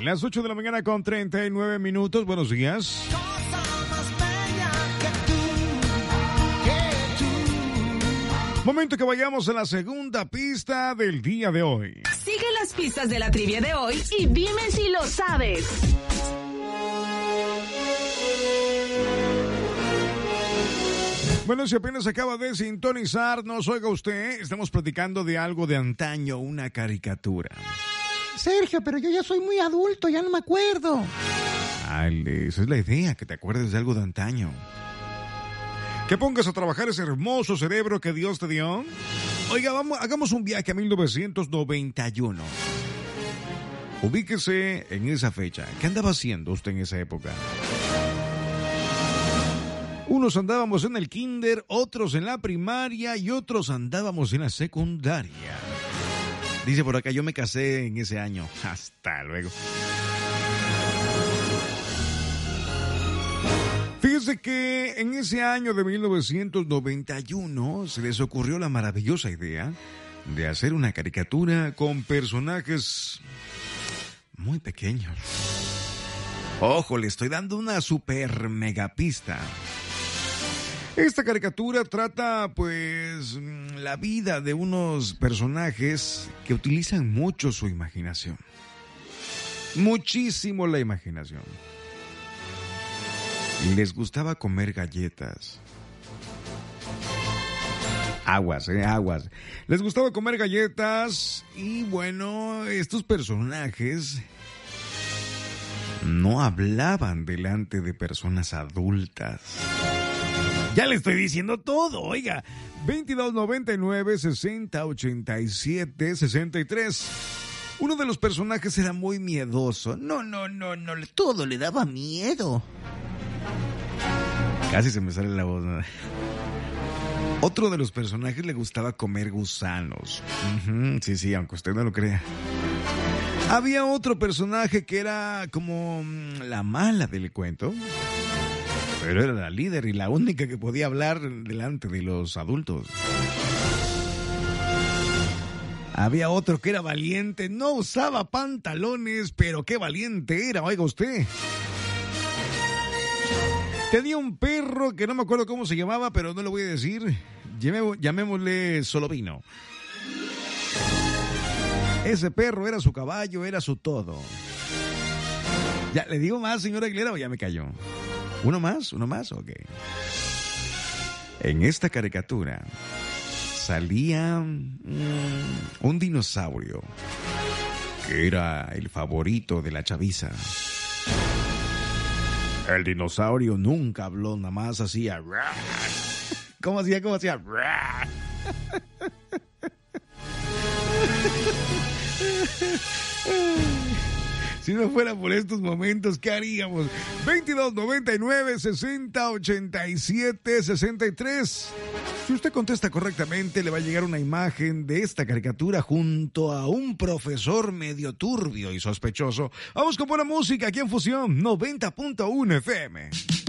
Las 8 de la mañana con 39 minutos. Buenos días. Momento que vayamos a la segunda pista del día de hoy. Sigue las pistas de la trivia de hoy y dime si lo sabes. Bueno, si apenas acaba de sintonizarnos, oiga usted, estamos platicando de algo de antaño, una caricatura. Sergio, pero yo ya soy muy adulto, ya no me acuerdo. Esa es la idea, que te acuerdes de algo de antaño. Que pongas a trabajar ese hermoso cerebro que Dios te dio. Oiga, hagamos un viaje a 1991. Ubíquese en esa fecha. ¿Qué andaba haciendo usted en esa época? Unos andábamos en el kinder, otros en la primaria y otros andábamos en la secundaria. Dice por acá, yo me casé en ese año. Hasta luego. Fíjese que en ese año de 1991 se les ocurrió la maravillosa idea de hacer una caricatura con personajes muy pequeños. Ojo, le estoy dando una super mega pista. Esta caricatura trata, pues, la vida de unos personajes que utilizan mucho su imaginación. Muchísimo la imaginación. Les gustaba comer galletas. Aguas. Les gustaba comer galletas y, bueno, estos personajes no hablaban delante de personas adultas. Ya le estoy diciendo todo, oiga. 2299-6087-63. Uno de los personajes era muy miedoso. No, todo le daba miedo. Casi se me sale la voz, ¿no? Otro de los personajes le gustaba comer gusanos. Sí, aunque usted no lo crea. Había otro personaje que era como la mala del cuento. Pero era la líder y la única que podía hablar delante de los adultos. Había otro que era valiente, no usaba pantalones, pero qué valiente era, oiga usted. Tenía un perro que no me acuerdo cómo se llamaba, pero no lo voy a decir. Llamémosle Solovino. Ese perro era su caballo, era su todo. ¿Ya le digo más, señora Aguilera, o ya me cayó? ¿Uno más? Ok. En esta caricatura salía un dinosaurio que era el favorito de la chaviza. El dinosaurio nunca habló, nada más hacía... ¿Cómo hacía? Si no fuera por estos momentos, ¿qué haríamos? 2299-6087-63. Si usted contesta correctamente, le va a llegar una imagen de esta caricatura junto a un profesor medio turbio y sospechoso. Vamos con buena música aquí en Fusión 90.1 FM.